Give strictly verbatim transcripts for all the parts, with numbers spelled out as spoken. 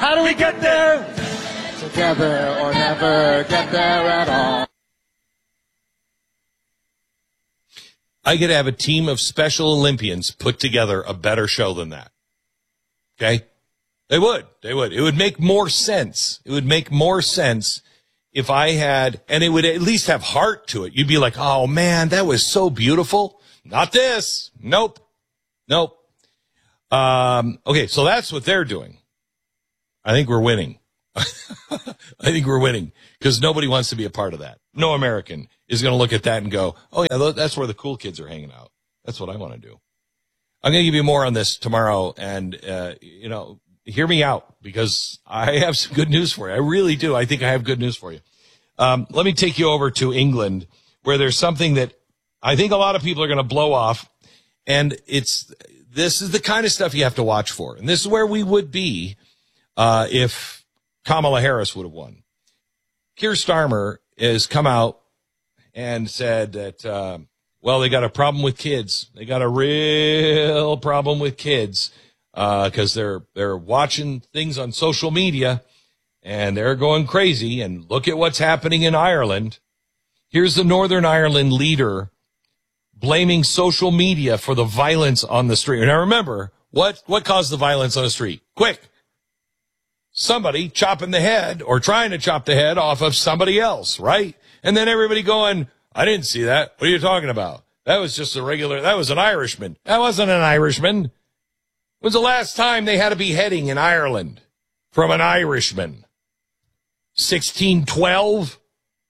How do we get there? Together or never get there at all. I could have a team of Special Olympians put together a better show than that. Okay? They would. They would. It would make more sense. It would make more sense if I had, and it would at least have heart to it. You'd be like, oh, man, that was so beautiful. Not this. Nope. Nope. Um, okay, so that's what they're doing. I think we're winning. I think we're winning because nobody wants to be a part of that. No American is going to look at that and go, oh, yeah, that's where the cool kids are hanging out. That's what I want to do. I'm going to give you more on this tomorrow, and, uh, you know, hear me out because I have some good news for you. I really do. I think I have good news for you. Um, let me take you over to England where there's something that I think a lot of people are going to blow off, and it's this is the kind of stuff you have to watch for. And this is where we would be uh, if Kamala Harris would have won. Keir Starmer has come out and said that, uh, well, they got a problem with kids. They got a real problem with kids because uh, they're they're watching things on social media and they're going crazy. And look at what's happening in Ireland. Here's the Northern Ireland leader blaming social media for the violence on the street. Now, remember, what what caused the violence on the street? Quick. Somebody chopping the head or trying to chop the head off of somebody else, right? And then everybody going, I didn't see that. What are you talking about? That was just a regular, that was an Irishman. That wasn't an Irishman. When's the last time they had a beheading in Ireland from an Irishman? sixteen twelve?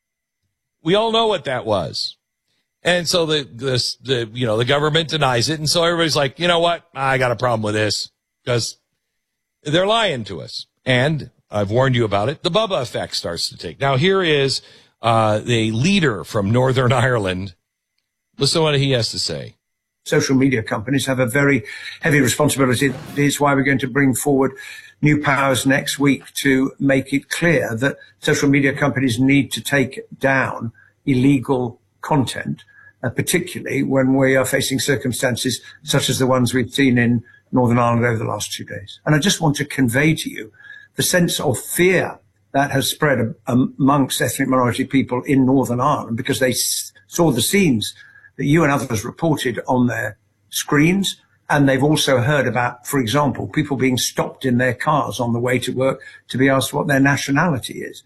We all know what that was. And so the, the, the, you know, the government denies it. And so everybody's like, you know what? I got a problem with this because they're lying to us. And I've warned you about it. The Bubba effect starts to take. Now, here is uh, the leader from Northern Ireland. Listen to what he has to say. Social media companies have a very heavy responsibility. It's why we're going to bring forward new powers next week to make it clear that social media companies need to take down illegal content, uh, particularly when we are facing circumstances such as the ones we've seen in Northern Ireland over the last two days. And I just want to convey to you the sense of fear that has spread amongst ethnic minority people in Northern Ireland because they s- saw the scenes that you and others reported on their screens. And they've also heard about, for example, people being stopped in their cars on the way to work to be asked what their nationality is.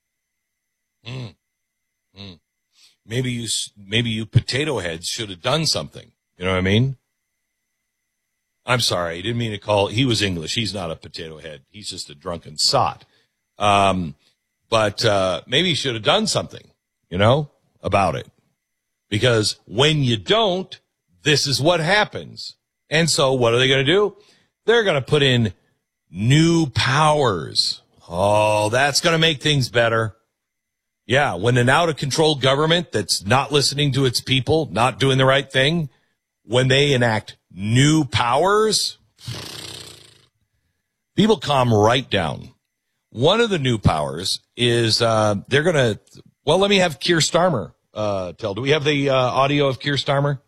Mm. Mm. Maybe you, maybe you potato heads should have done something. You know what I mean? I'm sorry. I didn't mean to call. He was English. He's not a potato head. He's just a drunken sot. Um, but, uh, maybe you should have done something, you know, about it. Because when you don't, this is what happens. And so what are they going to do? They're going to put in new powers. Oh, that's going to make things better. Yeah, when an out-of-control government that's not listening to its people, not doing the right thing, when they enact new powers, people calm right down. One of the new powers is uh, they're going to, well, let me have Keir Starmer uh, tell. Do we have the uh, audio of Keir Starmer?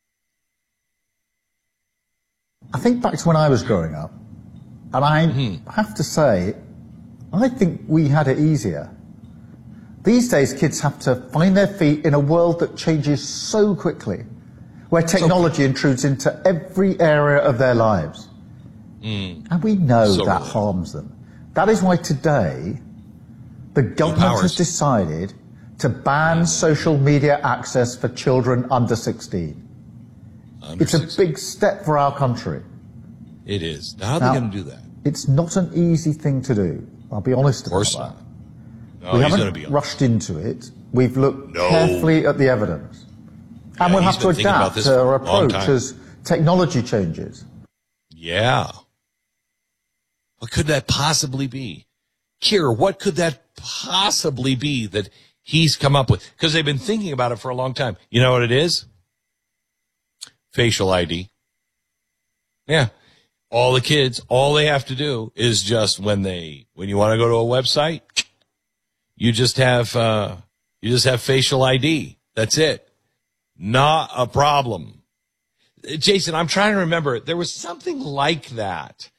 I think back to when I was growing up, and I mm-hmm. have to say, I think we had it easier. These days, kids have to find their feet in a world that changes so quickly, where technology so, intrudes into every area of their lives. Mm, and we know so that really. harms them. That is why today, the government has decided to ban social media access for children under sixteen. Under it's sixteen. A big step for our country. It is. How are they going to do that? It's not an easy thing to do. I'll be honest about that. Not. No, we he's haven't be rushed into it. We've looked no. carefully at the evidence. Yeah, and we'll have to adapt to our approach as technology changes. Yeah. What could that possibly be? Keir, what could that possibly be that he's come up with? Because they've been thinking about it for a long time. You know what it is? Facial I D. Yeah. All the kids, all they have to do is just when they, when you want to go to a website, you just have, uh, you just have facial I D. That's it. Not a problem. Jason, I'm trying to remember. There was something like that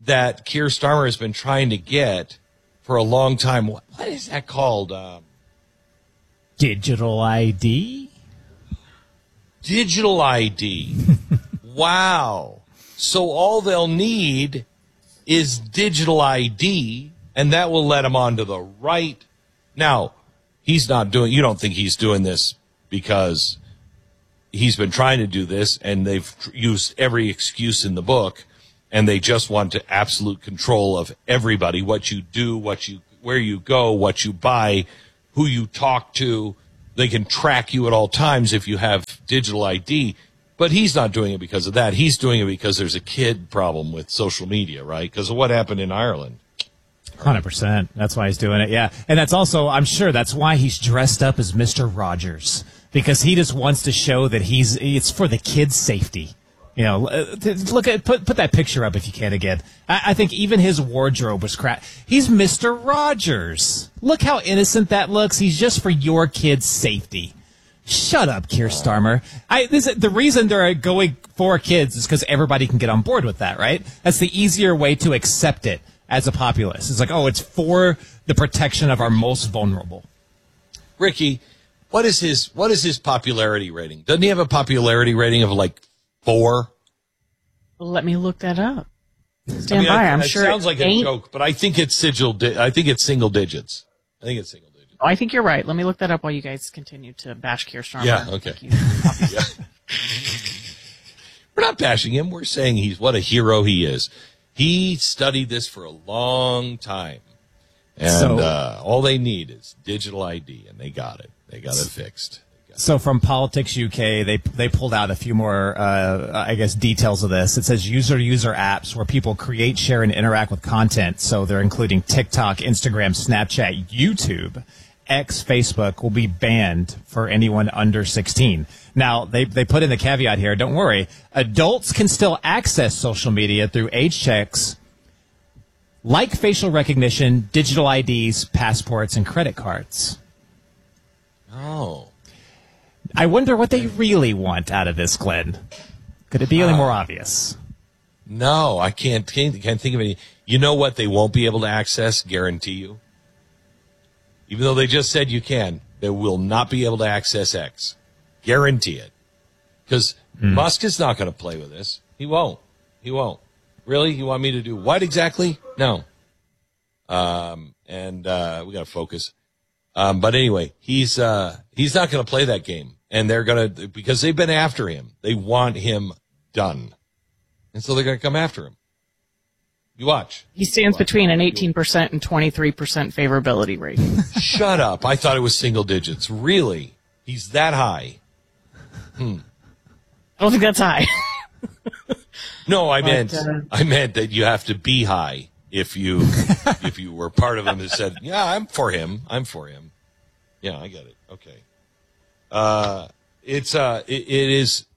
that Keir Starmer has been trying to get for a long time. What, what is that called? Um, Digital I D? Digital I D. Wow. So all they'll need is digital I D, and that will let them onto the right. Now, he's not doing, you don't think he's doing this because he's been trying to do this and they've used every excuse in the book and they just want to absolute control of everybody, what you do, what you, where you go, what you buy, who you talk to. They can track you at all times if you have digital I D. But he's not doing it because of that. He's doing it because there's a kid problem with social media, right? Because of what happened in Ireland. one hundred percent. That's why he's doing it, yeah. And that's also, I'm sure, that's why he's dressed up as Mister Rogers. Because he just wants to show that he's, it's for the kids' safety. You know, look at, put put that picture up if you can again. I, I think even his wardrobe was crap. He's Mister Rogers. Look how innocent that looks. He's just for your kids' safety. Shut up, Keir Starmer. I, this, the reason they're going for kids is because everybody can get on board with that, right? That's the easier way to accept it as a populace. It's like, oh, it's for the protection of our most vulnerable. Ricky, what is his what is his popularity rating? Doesn't he have a popularity rating of like four? Well, let me look that up. Stand I mean, by. I, I'm it sure sounds like ain't. a joke, but I think it's sigil. Di- I think it's single digits. I think it's single digits. Oh, I think you're right. Let me look that up while you guys continue to bash Keir Starmer. Yeah, okay. Yeah. We're not bashing him. We're saying he's what a hero he is. He studied this for a long time. And So- uh, all they need is digital I D, and they got it. They got it fixed. They got So from Politics U K, they they pulled out a few more, uh, I guess, details of this. It says user-user apps where people create, share, and interact with content. So they're including TikTok, Instagram, Snapchat, YouTube, X, Facebook will be banned for anyone under sixteen. Now, they, they put in the caveat here, don't worry, adults can still access social media through age checks like facial recognition, digital I Ds, passports, and credit cards. Oh. I wonder what they really want out of this, Glenn. Could it be any more obvious? No, I can't, can't can't think of any. You know what they won't be able to access? Guarantee you. Even though they just said you can, they will not be able to access X. Guarantee it. Because mm. Musk is not going to play with this. He won't. He won't. Really? You want me to do what exactly? No. Um, and uh, we got to focus. Um, but anyway, he's uh, he's not going to play that game. And they're going to, because they've been after him. They want him done. And so they're going to come after him. You watch. He stands between an eighteen percent and twenty-three percent favorability rate. Shut up. I thought it was single digits. Really? He's that high? Hmm. I don't think that's high. No, I But, meant uh, I meant that you have to be high if you if you were part of them that said, yeah, I'm for him. I'm for him. Yeah, I get it. Okay. Uh, it's uh, it, it is.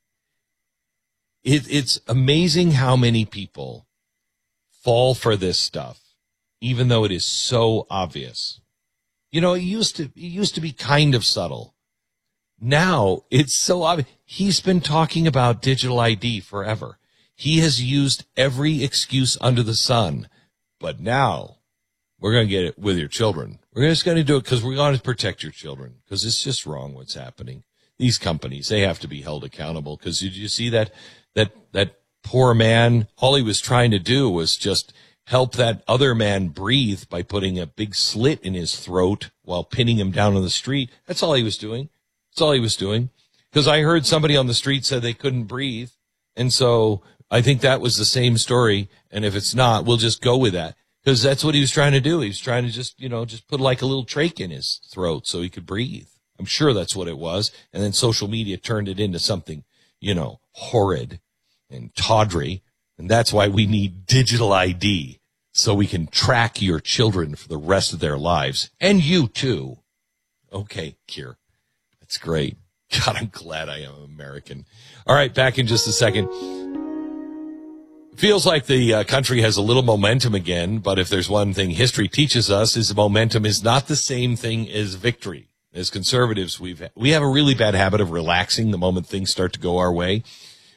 It, it's amazing how many people fall for this stuff, even though it is so obvious. You know, it used to it used to be kind of subtle. Now it's so obvious. He's been talking about digital I D forever. He has used every excuse under the sun, but now we're going to get it with your children. We're just going to do it because we're going to protect your children, because it's just wrong what's happening. These companies, they have to be held accountable, because did you see that that that poor man? All he was trying to do was just help that other man breathe by putting a big slit in his throat while pinning him down on the street. That's all he was doing. That's all he was doing. Because I heard somebody on the street said they couldn't breathe. And so I think that was the same story. And if it's not, we'll just go with that. Because that's what he was trying to do. He was trying to just, you know, just put like a little trach in his throat so he could breathe. I'm sure that's what it was. And then social media turned it into something, you know, horrid and tawdry. And that's why we need digital I D, so we can track your children for the rest of their lives. And you too. Okay, Keir. That's great. God, I'm glad I am American. All right, back in just a second. Feels like the uh, country has a little momentum again, but if there's one thing history teaches us, is momentum is not the same thing as victory. As conservatives, we've we have a really bad habit of relaxing the moment things start to go our way.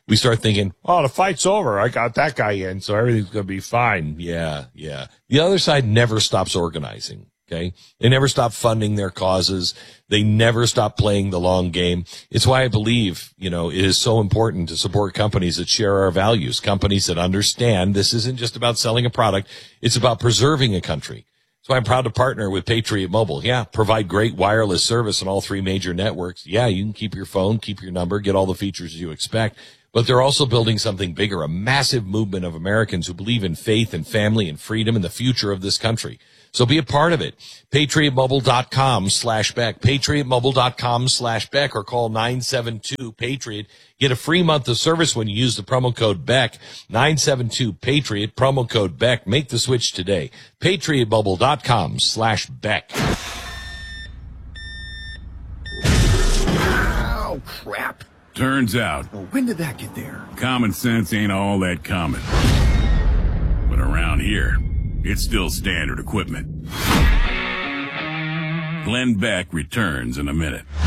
we start thinking, oh, the fight's over. I got that guy in, so everything's going to be fine. Yeah, yeah. The other side never stops organizing. Okay. They never stop funding their causes. They never stop playing the long game. It's why I believe, you know, it is so important to support companies that share our values, companies that understand this isn't just about selling a product. It's about preserving a country. That's why I'm proud to partner with Patriot Mobile. Yeah. Provide great wireless service on all three major networks. Yeah. You can keep your phone, keep your number, get all the features you expect. But they're also building something bigger, a massive movement of Americans who believe in faith and family and freedom and the future of this country. So be a part of it. PatriotMobile.com slash Beck. PatriotMobile.com slash Beck or call nine seven two Patriot. Get a free month of service when you use the promo code Beck. nine seven two Patriot, promo code Beck. Make the switch today. PatriotMobile.com slash Beck. Oh, crap. Turns out, Well, when did that get there? common sense ain't all that common. But around here, it's still standard equipment. Glenn Beck returns in a minute.